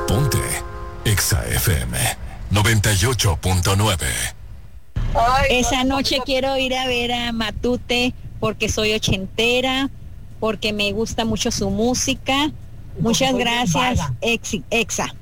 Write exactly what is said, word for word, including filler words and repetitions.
Ponte Exa F M noventa y ocho punto nueve. Esa noche quiero ir a ver a Matute porque soy ochentera, porque me gusta mucho su música. Muchas gracias, Ex- Exa.